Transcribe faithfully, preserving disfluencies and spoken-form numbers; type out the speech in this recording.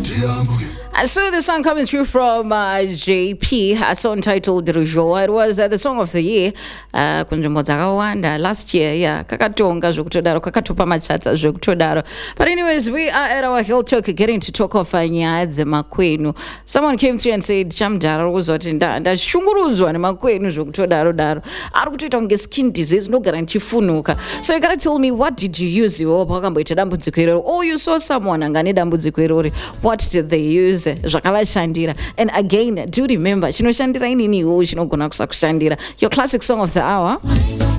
I saw the song coming through from uh, J P, a song titled Rujoa. It was uh, the song of the year. Uh, kunzvimbo dzakawanda last year, yeah. Kakatonga zvekutodaro, kakatopa machatsa zvekutodaro. But anyways, we are at our Hill Talk, getting to talk of uh, nyaya dzemakwenu. Someone came through and said, chamdara uzoti ndashungurudzwa nemakwenu zvekutodaro daro. Ari kutoita kunge skin disease, ndogara ndichifunuka. So you gotta tell me, what did you use iwo pakamboita dambudziko iroro? Or you saw someone angane dambudziko irori. What did they use? Zvakavashandira. And again, do remember, chinoshandira ininiwo chinogona kusakushandira. Your classic song of the hour.